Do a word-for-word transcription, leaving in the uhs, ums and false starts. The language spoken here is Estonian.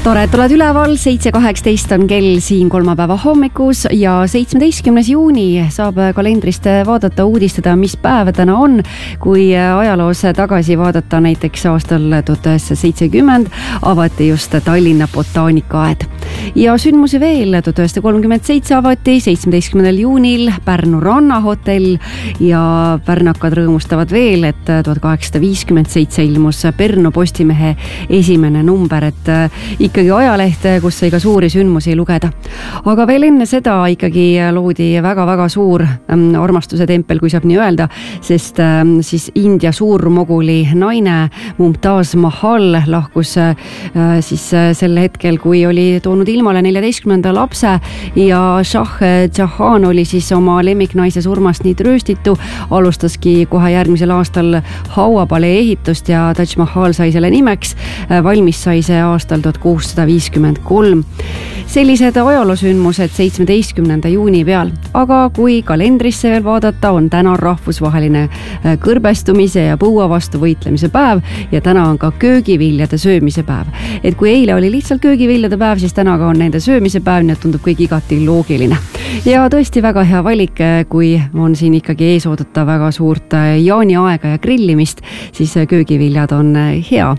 tore, et oled üleval, seitse kaheksateist on kell siin kolmapäeva hommikus ja seitsmeteistkümnes juuni saab kalendrist vaadata, uudistada, mis päev täna on. Kui ajaloos tagasi vaadata, näiteks aastal tuhat üheksasada seitsekümmend avati just Tallinna botaanikaaed. Ja sündmusi veel, tuhat üheksasada kolmkümmend seitse avati seitsmeteistkümnendal juunil Pärnu rannahotell ja pärnakad rõõmustavad veel, et tuhat kaheksasada viiskümmend seitse ilmus Pärnu Postimehe esimene number, et ikkagi ajaleht, kus sai ka suuri sündmusi lugeda. Aga veel enne seda ikkagi loodi väga-väga suur armastuse tempel, kui saab nii öelda, sest siis India suurmoguli naine Mumtaz Mahal lahkus siis sel hetkel, kui oli toonud ilmale neljateistkümnenda lapse ja Shah Jahan oli siis oma lemmiknaise surmast nii trööstitu, alustaski kohe järgmisel aastal hauapalee ehitust ja Taj Mahal sai selle nimeks, valmis sai see aastal tuhat kuussada viiskümmend kolm. Sellised ajaloosündmused seitsmeteistkümnenda juuni peal, aga kui kalendrisse veel vaadata, on täna rahvusvaheline kõrbestumise ja põua vastu võitlemise päev ja täna on ka köögiviljade söömise päev. Et kui eile oli lihtsalt köögiviljade päev, siis täna ka on nende söömise päev, nii et tundub kõik igati loogiline. Ja tõesti väga hea valik, kui on siin ikkagi ees oodata väga suurt jaaniaega ja grillimist, siis köögiviljad on hea